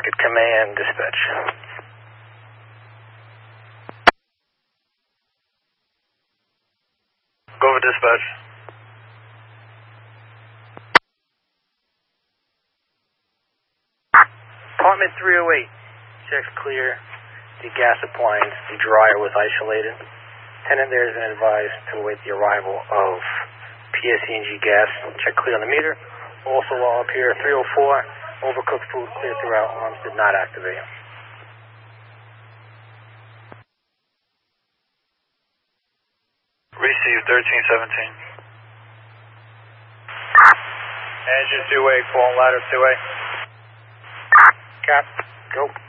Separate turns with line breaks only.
Rocket Command, dispatch.
Go for dispatch.
Apartment 308, checks clear. The gas appliance, the dryer was isolated. Tenant there has been advised to await the arrival of PSE&G gas. Check clear on the meter. Also while up here, 304, overcooked food clear throughout. Alarms did not activate.
Receive 1317.
Engine 2-way, calling ladder 2-way.
Cap, go.